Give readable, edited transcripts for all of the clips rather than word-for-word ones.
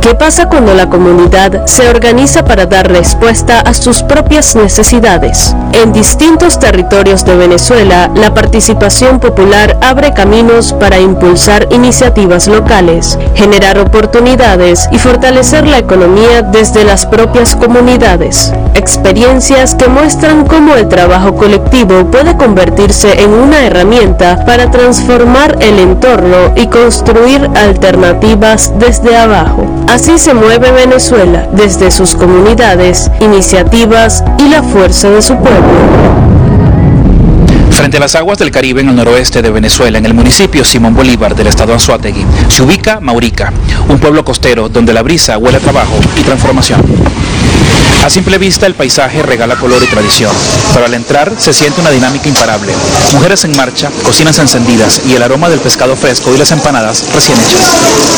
¿Qué pasa cuando la comunidad se organiza para dar respuesta a sus propias necesidades? En distintos territorios de Venezuela, la participación popular abre caminos para impulsar iniciativas locales, generar oportunidades y fortalecer la economía desde las propias comunidades. Experiencias que muestran cómo el trabajo colectivo puede convertirse en una herramienta para transformar el entorno y construir alternativas desde abajo. Así se mueve Venezuela, desde sus comunidades, iniciativas y la fuerza de su pueblo. Frente a las aguas del Caribe en el noroeste de Venezuela, en el municipio Simón Bolívar del estado Anzoátegui, se ubica Maurica, un pueblo costero donde la brisa huele a trabajo y transformación. A simple vista el paisaje regala color y tradición, pero al entrar se siente una dinámica imparable. Mujeres en marcha, cocinas encendidas y el aroma del pescado fresco y las empanadas recién hechas.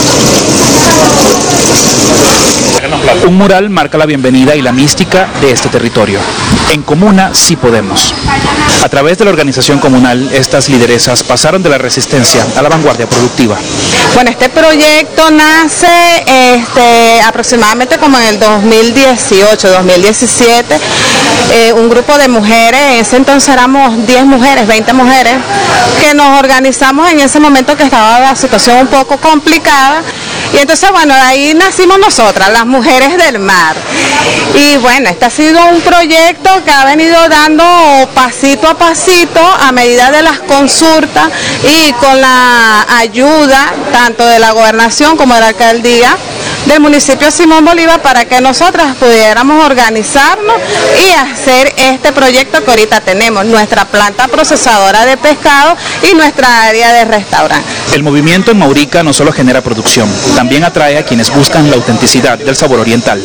Un mural marca la bienvenida y la mística de este territorio. En Comuna sí podemos. A través de la organización comunal, estas lideresas pasaron de la resistencia a la vanguardia productiva. Bueno, este proyecto nace aproximadamente como en el 2018, 2017. Un grupo de mujeres, en ese entonces éramos 10 mujeres, 20 mujeres, que nos organizamos en ese momento que estaba la situación un poco complicada. Y entonces, bueno, ahí nacimos nosotras, las mujeres del mar. Y bueno, este ha sido un proyecto que ha venido dando pasito a pasito a medida de las consultas y con la ayuda tanto de la gobernación como de la alcaldía del municipio Simón Bolívar para que nosotras pudiéramos organizarnos y hacer este proyecto que ahorita tenemos, nuestra planta procesadora de pescado y nuestra área de restaurante. El movimiento en Maurica no solo genera producción, también atrae a quienes buscan la autenticidad del sabor oriental.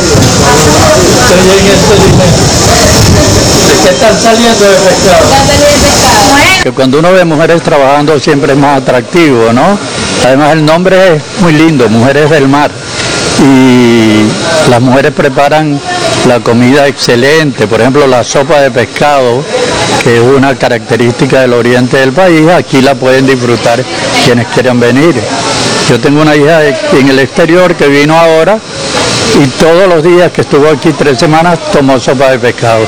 ¿Qué están saliendo de pescado? Que cuando uno ve mujeres trabajando siempre es más atractivo, ¿no? Además el nombre es muy lindo, Mujeres del Mar. Y las mujeres preparan la comida excelente, por ejemplo la sopa de pescado, que es una característica del oriente del país, aquí la pueden disfrutar quienes quieran venir. Yo tengo una hija en el exterior que vino ahora y todos los días que estuvo aquí 3 semanas tomó sopa de pescado,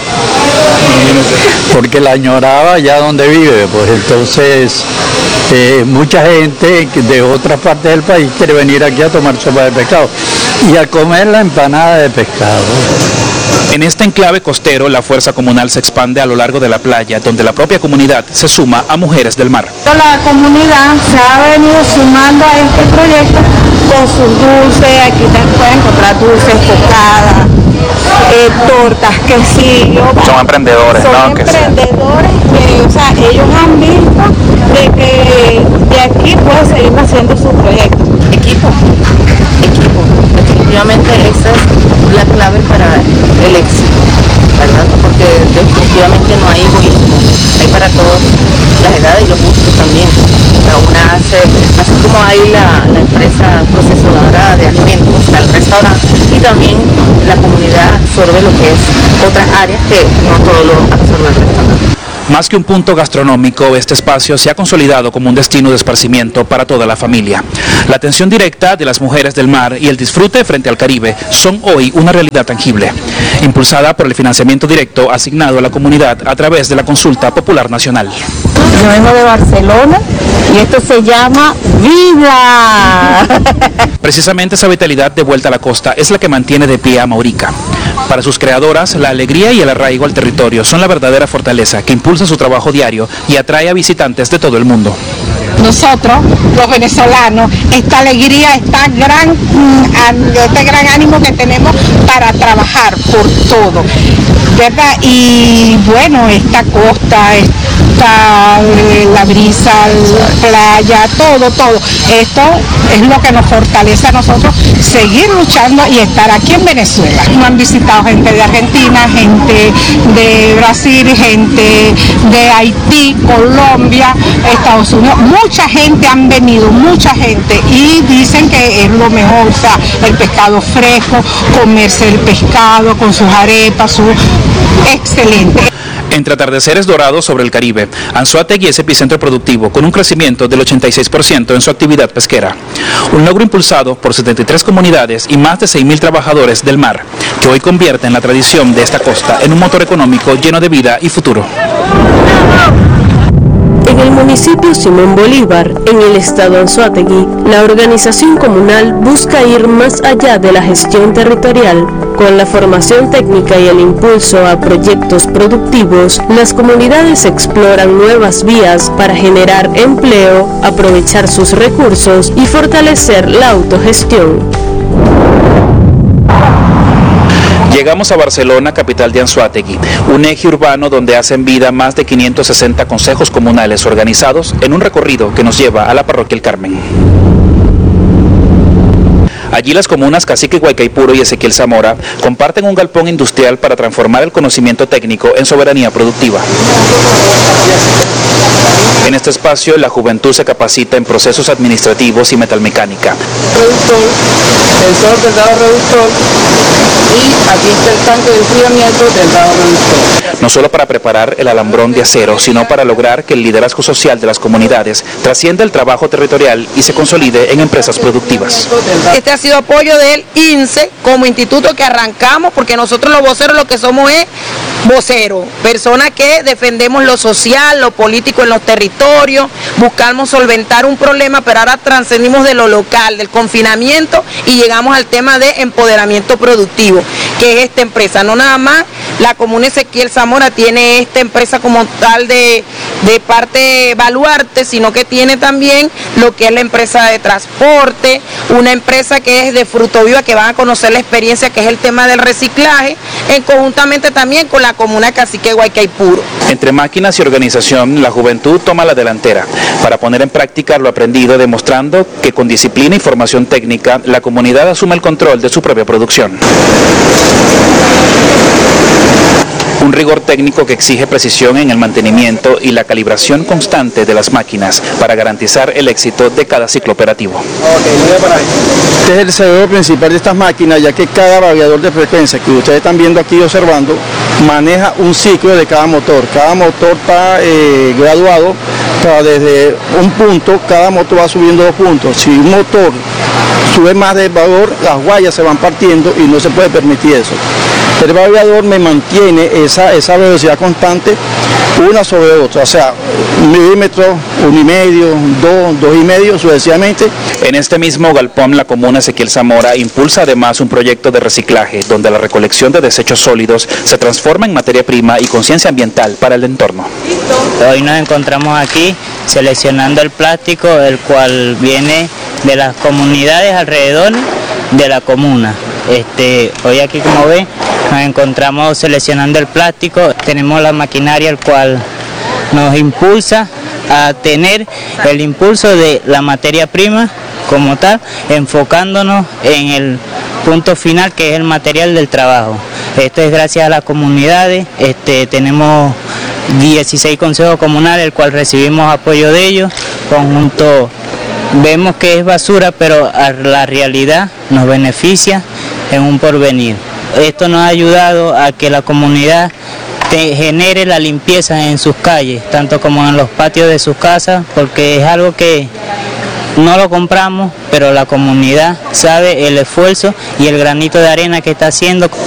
porque la añoraba allá donde vive, pues entonces mucha gente de otras partes del país quiere venir aquí a tomar sopa de pescado y a comer la empanada de pescado. En este enclave costero, la fuerza comunal se expande a lo largo de la playa, donde la propia comunidad se suma a Mujeres del Mar. La comunidad se ha venido sumando a este proyecto con sus dulces, aquí te pueden encontrar dulces, cocadas, tortas, quesillo. Son emprendedores, ¿no? Emprendedores que, o sea, ellos han visto de que de aquí pueden seguir haciendo sus proyectos. Equipo. Definitivamente esa es la clave para el éxito, ¿verdad? Porque definitivamente no hay egoísmo, hay para todas las edades y los gustos también. Una hace, así como hay la empresa procesadora de alimentos, el restaurante, y también la comunidad absorbe lo que es otras áreas que no todo lo absorbe el restaurante. Más que un punto gastronómico, este espacio se ha consolidado como un destino de esparcimiento para toda la familia. La atención directa de las mujeres del mar y el disfrute frente al Caribe son hoy una realidad tangible, impulsada por el financiamiento directo asignado a la comunidad a través de la Consulta Popular Nacional. Yo vengo de Barcelona y esto se llama vida. Precisamente esa vitalidad de vuelta a la costa es la que mantiene de pie a Maurica. Para sus creadoras, la alegría y el arraigo al territorio son la verdadera fortaleza que impulsa su trabajo diario y atrae a visitantes de todo el mundo. Nosotros, los venezolanos, esta alegría, este gran ánimo que tenemos para trabajar por todo, ¿verdad? Y bueno, esta costa, la brisa, la playa, todo. Esto es lo que nos fortalece a nosotros seguir luchando y estar aquí en Venezuela. Nos han visitado gente de Argentina, gente de Brasil, gente de Haití, Colombia, Estados Unidos. Mucha gente han venido, mucha gente, y dicen que es lo mejor, o sea, el pescado fresco, comerse el pescado con sus arepas, excelente. Entre atardeceres dorados sobre el Caribe, Anzoátegui es epicentro productivo, con un crecimiento del 86% en su actividad pesquera. Un logro impulsado por 73 comunidades y más de 6.000 trabajadores del mar, que hoy convierten la tradición de esta costa en un motor económico lleno de vida y futuro. En el municipio Simón Bolívar, en el estado Anzoátegui, la organización comunal busca ir más allá de la gestión territorial. Con la formación técnica y el impulso a proyectos productivos, las comunidades exploran nuevas vías para generar empleo, aprovechar sus recursos y fortalecer la autogestión. Llegamos a Barcelona, capital de Anzoátegui, un eje urbano donde hacen vida más de 560 consejos comunales organizados en un recorrido que nos lleva a la parroquia El Carmen. Allí las comunas Cacique Guaycaipuro y Ezequiel Zamora comparten un galpón industrial para transformar el conocimiento técnico en soberanía productiva. En este espacio, la juventud se capacita en procesos administrativos y metalmecánica. Sensor del dado reductor, y aquí está el tanque de enfriamiento del dado reductor. No solo para preparar el alambrón de acero, sino para lograr que el liderazgo social de las comunidades trascienda el trabajo territorial y se consolide en empresas productivas. Este ha sido apoyo del INSE como instituto que arrancamos, porque nosotros los voceros lo que somos es voceros, personas que defendemos lo social, lo político en los territorios, buscamos solventar un problema, pero ahora trascendimos de lo local, del confinamiento, y llegamos al tema de empoderamiento productivo, que es esta empresa. No nada más la comuna Ezequiel Zamora tiene esta empresa como tal de parte Baluarte, sino que tiene también lo que es la empresa de transporte, una empresa que es de Fruto Viva, que van a conocer la experiencia que es el tema del reciclaje, conjuntamente también con la comuna Cacique Guaycaipuro. Entre máquinas y organización, la juventud toma la delantera para poner en práctica lo aprendido, demostrando que con disciplina y formación técnica, la comunidad asume el control de su propia producción. Un rigor técnico que exige precisión en el mantenimiento y la calibración constante de las máquinas para garantizar el éxito de cada ciclo operativo. Este es el cerebro principal de estas máquinas, ya que cada variador de frecuencia que ustedes están viendo aquí observando maneja un ciclo de cada motor. Cada motor está graduado desde un punto, cada motor va subiendo 2 puntos. Si un motor sube más de valor, las guayas se van partiendo y no se puede permitir eso. El variador me mantiene esa velocidad constante una sobre otra, o sea, 1 milímetro, 1,5, 2, 2,5 sucesivamente. En este mismo galpón, la comuna Ezequiel Zamora impulsa además un proyecto de reciclaje donde la recolección de desechos sólidos se transforma en materia prima y conciencia ambiental para el entorno. Hoy nos encontramos aquí seleccionando el plástico, el cual viene de las comunidades alrededor de la comuna. Hoy aquí, como ven, nos encontramos seleccionando el plástico. Tenemos la maquinaria el cual nos impulsa a tener el impulso de la materia prima como tal, enfocándonos en el punto final, que es el material del trabajo. Esto es gracias a las comunidades. Tenemos 16 consejos comunales, el cual recibimos apoyo de ellos. Conjunto, vemos que es basura, pero a la realidad nos beneficia en un porvenir. Esto nos ha ayudado a que la comunidad genere la limpieza en sus calles, tanto como en los patios de sus casas, porque es algo que no lo compramos, pero la comunidad sabe el esfuerzo y el granito de arena que está haciendo.